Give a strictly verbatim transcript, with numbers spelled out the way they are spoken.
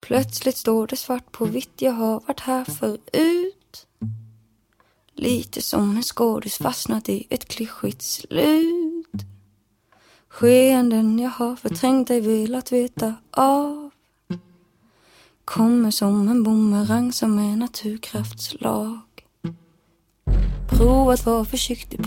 Plötsligt står det svart på vitt, jag har varit här förut. Lite som en skådis fastnat i ett klyschigt slut. Skeenden jag har förträngt dig, velat veta av. Kommer som en bumerang, som en naturkraftslag. Prova att vara försiktig,